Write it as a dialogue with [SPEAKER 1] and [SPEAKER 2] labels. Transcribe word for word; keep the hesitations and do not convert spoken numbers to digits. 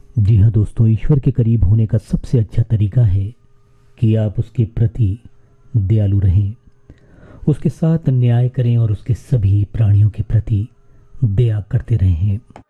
[SPEAKER 1] जी हाँ दोस्तों, ईश्वर के करीब होने का सबसे अच्छा तरीका है कि आप उसके प्रति दयालु रहें, उसके साथ न्याय करें और उसके सभी प्राणियों के प्रति दया करते रहें।